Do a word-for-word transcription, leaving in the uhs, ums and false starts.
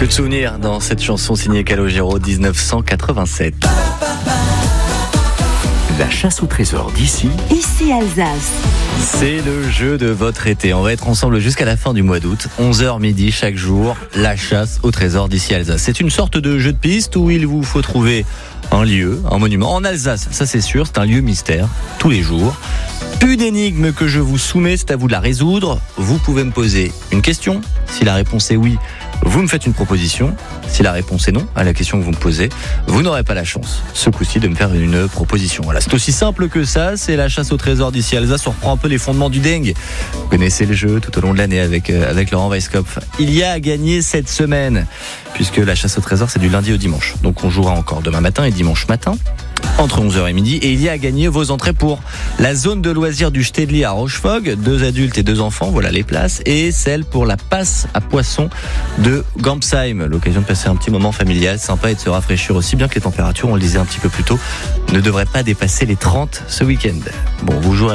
Que de souvenirs dans cette chanson signée Calogero dix-neuf cent quatre-vingt-sept. La chasse au trésor d'ici. Ici Alsace. C'est le jeu de votre été. On va être ensemble jusqu'à la fin du mois d'août. onze heures midi chaque jour. La chasse au trésor d'ici Alsace. C'est une sorte de jeu de piste où il vous faut trouver un lieu, un monument. En Alsace, ça c'est sûr, c'est un lieu mystère. Tous les jours. Une énigme que je vous soumets, c'est à vous de la résoudre. Vous pouvez me poser une question. Si la réponse est oui, vous me faites une proposition. Si la réponse est non à la question que vous me posez, vous n'aurez pas la chance, ce coup-ci, de me faire une proposition. Voilà, c'est aussi simple que ça. C'est la chasse au trésor d'ici Alsace. On reprend un peu les fondements du dengue. Vous connaissez le jeu tout au long de l'année avec, euh, avec Laurent Weisskopf. Il y a à gagner cette semaine, puisque la chasse au trésor, c'est du lundi au dimanche. Donc on jouera encore demain matin et dimanche matin, entre onze heures et midi, et il y a à gagner vos entrées pour la zone de loisirs du Städli à Rochefog, deux adultes et deux enfants, voilà les places, et celle pour la passe à poissons de Gampsheim, l'occasion de passer un petit moment familial, sympa, et de se rafraîchir aussi, bien que les températures, on le disait un petit peu plus tôt, ne devraient pas dépasser les trente ce week-end. Bon, vous jouerez